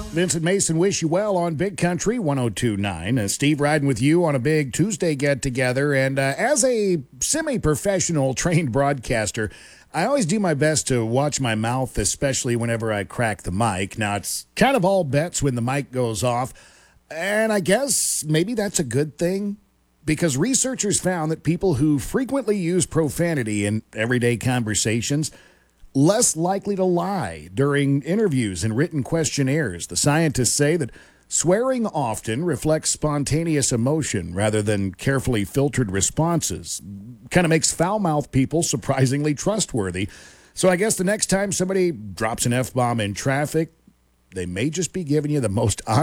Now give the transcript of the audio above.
Vincent Mason wish you well on Big Country 102.9. Steve riding with you on a big Tuesday get-together. And as a semi-professional trained broadcaster, I always do my best to watch my mouth, especially whenever I crack the mic. Now, it's kind of all bets when the mic goes off. And I guess maybe that's a good thing, because researchers found that people who frequently use profanity in everyday conversations less likely to lie during interviews and written questionnaires. The scientists say that swearing often reflects spontaneous emotion rather than carefully filtered responses. Kind of makes foul-mouthed people surprisingly trustworthy. So I guess the next time somebody drops an F-bomb in traffic, they may just be giving you the most honest